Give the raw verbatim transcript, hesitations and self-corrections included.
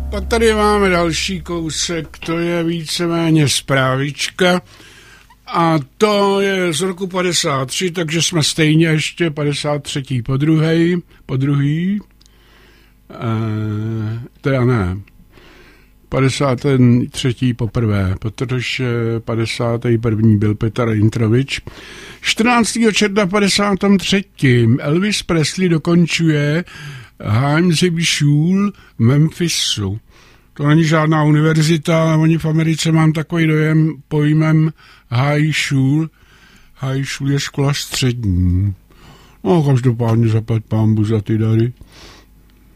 Pak tady máme další kousek, to je víceméně zprávička a to je z roku padesát tři, takže jsme stejně ještě padesát tři po druhý, po druhý, e, teda ne, padesát tři poprvé, protože padesátý první byl Petr Introvič. čtrnáctého června padesát tři Elvis Presley dokončuje Heimsby Schule v Memphisu. To není žádná univerzita, ale oni v Americe, mám takový dojem, pojmem high school. High school je škola střední. No, každopádně zaplať pánbu za ty dary.